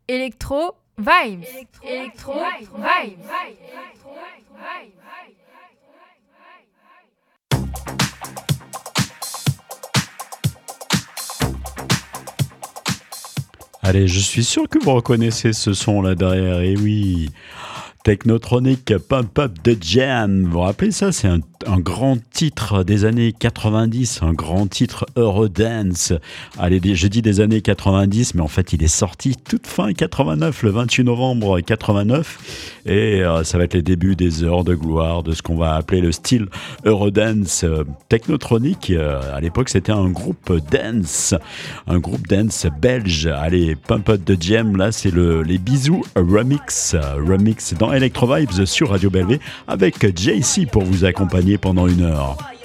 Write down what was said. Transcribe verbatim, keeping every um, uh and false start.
Electro Vibes. Electro Vibes. Allez, je suis sûr que vous reconnaissez ce son là derrière, et oui, Technotronic Pump Up the Jam. Vous vous rappelez ça? C'est un, un grand titre des années quatre-vingt-dix, un grand titre Eurodance. Allez, je dis des années quatre-vingt-dix, mais en fait, il est sorti toute fin quatre-vingt-neuf, le vingt-huit novembre quatre-vingt-neuf. Et euh, ça va être les débuts des heures de gloire de ce qu'on va appeler le style Eurodance. Euh, Technotronic, euh, à l'époque, c'était un groupe dance, un groupe dance belge. Allez, Pump Up the Jam, là, c'est le, les bisous remix, remix dans Electro Vibes sur Radio Belleville avec J C pour vous accompagner pendant une heure.